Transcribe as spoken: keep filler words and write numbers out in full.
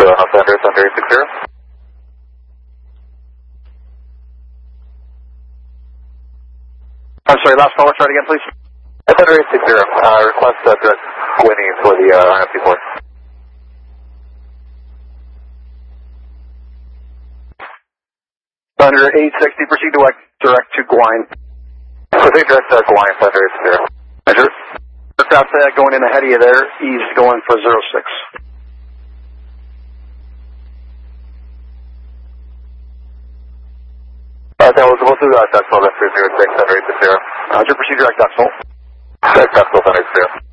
zero, Thunder, Thunder eight six zero. I'm sorry, last caller, try it again, please. Thunder eight six zero, uh, request uh, direct winning for the uh, R F C four. Thunder eight sixty, proceed to direct to Guine. Proceed direct to Guine, Thunder eight six zero. Measure. Aircraft uh, going in ahead of you there, east going for zero six. Uh, that was about to uh, Duxville, that's three zero six, Thunder eight six zero. Roger, proceed direct Duxville. Direct Duxville, Thunder eight six zero.